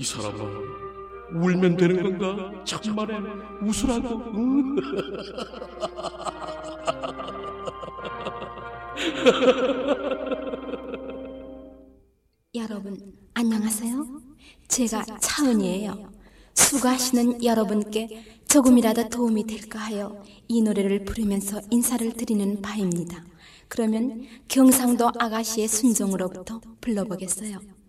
이 사람아, 울면 되는 건가? 천만에 웃으라고. 응? 여러분 안녕하세요. 제가 차은이에요. 수고하시는 여러분께 조금이라도 도움이 될까 하여 이 노래를 부르면서 인사를 드리는 바입니다. 그러면 경상도 아가씨의 순종으로부터 불러보겠어요.